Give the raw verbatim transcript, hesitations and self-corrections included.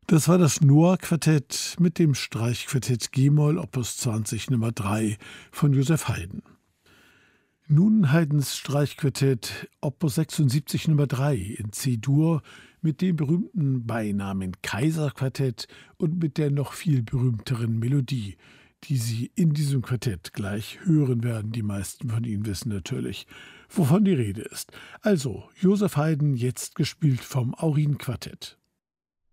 Das war das Noah-Quartett mit dem Streichquartett G-Moll Opus zwanzig Nummer drei von Joseph Haydn. Nun Haydns Streichquartett Opus sechsundsiebzig Nummer drei in C-Dur mit dem berühmten Beinamen Kaiserquartett und mit der noch viel berühmteren Melodie, die Sie in diesem Quartett gleich hören werden. Die meisten von Ihnen wissen natürlich, wovon die Rede ist. Also Joseph Haydn, jetzt gespielt vom Aurin-Quartett.